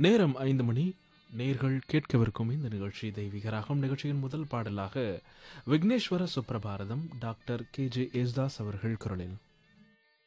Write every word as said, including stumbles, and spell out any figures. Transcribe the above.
நேரம் ஐந்து மணி. நேர்கள் கேட்கவிருக்கும் இந்த நிகழ்ச்சி தெய்வீக ராகம். நிகழ்ச்சியின் முதல் பாடலாக Vigneshwara Suprabhatam doctor K J Yesudas அவர்கள் குரலில்.